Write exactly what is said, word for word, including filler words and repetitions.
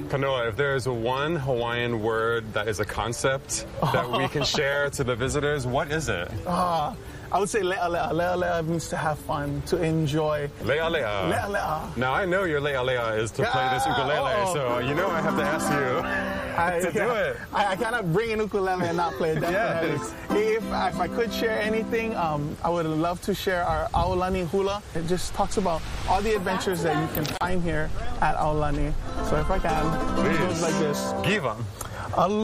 Panoa, if there is one Hawaiian word that is a concept that we can share to the visitors, what is it? Uh, I would say le'a le'a. Le'a le'a means to have fun, to enjoy. Le'a le'a. Le'a le'a. Now, I know your le'a le'a is to play this ukulele, oh. so you know I have to ask you I, to do yeah, it. I, I cannot bring an ukulele and not play it, definitely. Yes. If, if I could share anything, um, I would love to share our Aulani Hula. It just talks about all the adventures that you can find here at Aulani. So if I can, Please. it goes like this. Give 'em.